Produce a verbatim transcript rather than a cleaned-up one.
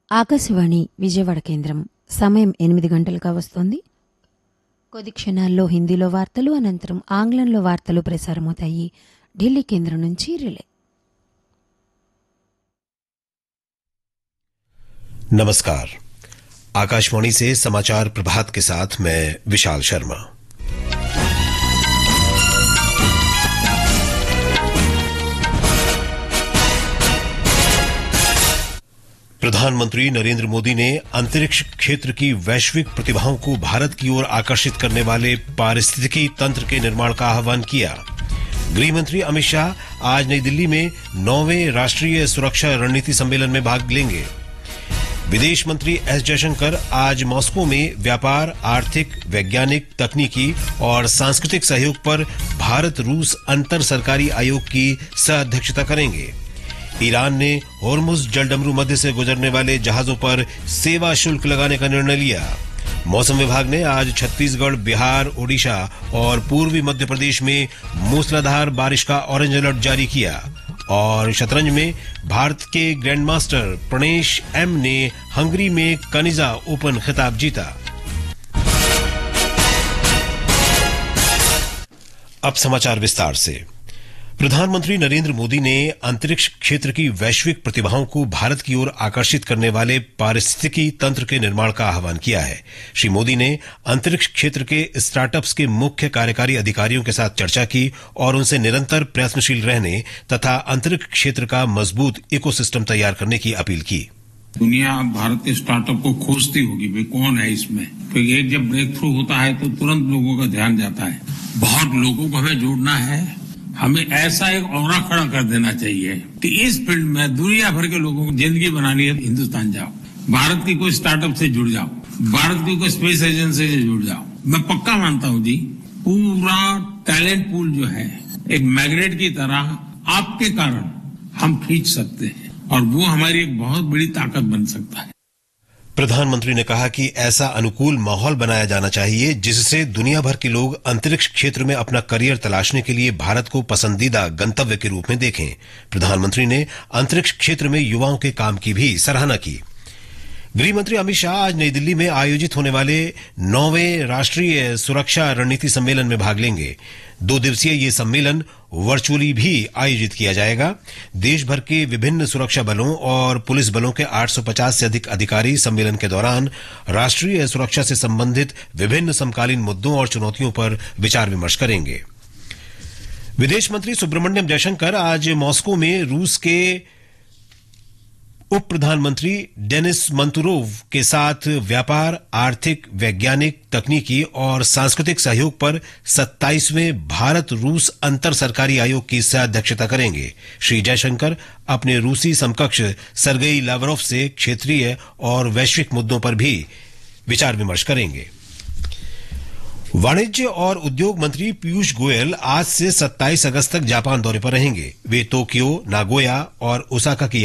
ఆకాశవాణి విజయవాడ కేంద్రం సమయం ఎనిమిది గంటలుగా వస్తోంది. కొద్ది క్షణాల్లో హిందీలో వార్తలు, అనంతరం ఆంగ్లంలో వార్తలు ప్రసారమవుతాయి. ఢిల్లీ కేంద్రం నుంచి రిలే. नमस्कार। आकाशवाणी से समाचार प्रभात के साथ मैं विशाल शर्मा। प्रधानमंत्री नरेंद्र मोदी ने अंतरिक्ष क्षेत्र की वैश्विक प्रतिभाओं को भारत की ओर आकर्षित करने वाले पारिस्थितिकी तंत्र के निर्माण का आह्वान किया। गृह मंत्री अमित शाह आज नई दिल्ली में नौवें राष्ट्रीय सुरक्षा रणनीति सम्मेलन में भाग लेंगे। विदेश मंत्री एस जयशंकर आज मॉस्को में व्यापार, आर्थिक, वैज्ञानिक, तकनीकी और सांस्कृतिक सहयोग पर भारत रूस अंतर सरकारी आयोग की सह-अध्यक्षता करेंगे। ईरान ने होर्मुज जलडमरू मध्य से गुजरने वाले जहाजों पर सेवा शुल्क लगाने का निर्णय लिया। मौसम विभाग ने आज छत्तीसगढ़, बिहार, ओडिशा और पूर्वी मध्य प्रदेश में मूसलाधार बारिश का ऑरेंज अलर्ट जारी किया। और शतरंज में भारत के ग्रैंडमास्टर प्रणेश एम ने हंगरी में कनिजा ओपन खिताब जीता। अब समाचार विस्तार से। प्रधानमंत्री नरेंद्र मोदी ने अंतरिक्ष क्षेत्र की वैश्विक प्रतिभाओं को भारत की ओर आकर्षित करने वाले पारिस्थितिकी तंत्र के निर्माण का आह्वान किया है। श्री मोदी ने अंतरिक्ष क्षेत्र के स्टार्टअप्स के मुख्य कार्यकारी अधिकारियों के साथ चर्चा की और उनसे निरंतर प्रयत्नशील रहने तथा अंतरिक्ष क्षेत्र का मजबूत इकोसिस्टम तैयार करने की अपील की। दुनिया भारत के स्टार्टअप को खोजती होगी, भाई कौन है इसमें, क्योंकि एक जब ब्रेक थ्रू होता है तो तुरंत लोगों का ध्यान जाता है। बहुत लोगों को हमें जोड़ना है। हमें ऐसा एक औरा खड़ा कर देना चाहिए कि इस फील्ड में दुनिया भर के लोगों को जिंदगी बनानी है, हिंदुस्तान जाओ, भारत की कोई स्टार्टअप से जुड़ जाओ, भारत की कोई स्पेस एजेंसी से जुड़ जाओ। मैं पक्का मानता हूं जी, पूरा टैलेंट पूल जो है एक मैग्नेट की तरह आपके कारण हम खींच सकते हैं और वो हमारी एक बहुत बड़ी ताकत बन सकता है। प्रधानमंत्री ने कहा कि ऐसा अनुकूल माहौल बनाया जाना चाहिए जिससे दुनिया भर के लोग अंतरिक्ष क्षेत्र में अपना करियर तलाशने के लिए भारत को पसंदीदा गंतव्य के रूप में देखें। प्रधानमंत्री ने अंतरिक्ष क्षेत्र में युवाओं के काम की भी सराहना की। गृह मंत्री अमित शाह आज नई दिल्ली में आयोजित होने वाले नौवें राष्ट्रीय सुरक्षा रणनीति सम्मेलन में भाग लेंगे। दो दिवसीय ये सम्मेलन वर्चुअली भी आयोजित किया जाएगा। देश भर के विभिन्न सुरक्षा बलों और पुलिस बलों के आठ सौ पचास से अधिक अधिकारी सम्मेलन के दौरान राष्ट्रीय सुरक्षा से संबंधित विभिन्न समकालीन मुद्दों और चुनौतियों पर विचार विमर्श करेंगे। विदेश मंत्री सुब्रमण्यम जयशंकर आज मॉस्को में रूस के उप प्रधानमंत्री डेनिस मंतुरोव के साथ व्यापार, आर्थिक, वैज्ञानिक, तकनीकी और सांस्कृतिक सहयोग पर सत्ताईसवें भारत रूस अंतर सरकारी आयोग की सह अध्यक्षता करेंगे। श्री जयशंकर अपने रूसी समकक्ष सर्गेई लावरोव से क्षेत्रीय और वैश्विक मुद्दों पर भी विचार विमर्श करेंगे। वाणिज्य और उद्योग मंत्री पीयूष गोयल आज से सत्ताईस अगस्त तक जापान दौरे पर रहेंगे। वे टोक्यो, नागोया और ओसाका की